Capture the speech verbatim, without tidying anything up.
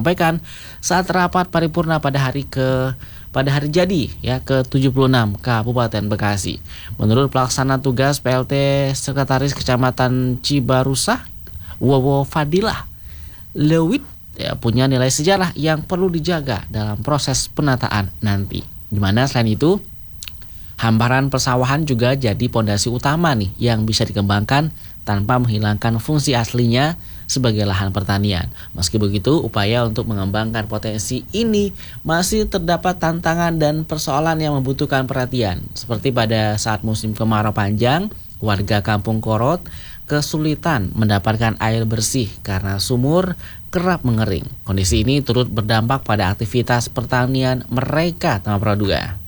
disampaikan saat rapat paripurna pada hari ke pada hari jadi ya ke tujuh puluh enam Kabupaten Bekasi. Menurut pelaksana tugas P L T Sekretaris Kecamatan Cibarusah, Wowo Fadilah, Lewit ya, punya nilai sejarah yang perlu dijaga dalam proses penataan nanti. Di mana selain itu, hamparan persawahan juga jadi pondasi utama nih yang bisa dikembangkan tanpa menghilangkan fungsi aslinya sebagai lahan pertanian. Meski begitu, upaya untuk mengembangkan potensi ini masih terdapat tantangan dan persoalan yang membutuhkan perhatian. Seperti pada saat musim kemarau panjang, warga Kampung Korot kesulitan mendapatkan air bersih karena sumur kerap mengering. Kondisi ini turut berdampak pada aktivitas pertanian mereka, Tama Praduga.